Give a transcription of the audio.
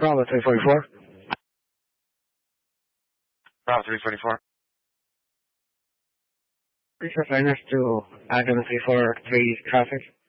Bravo 344. Bravo 344. Research line to Agam 343 traffic.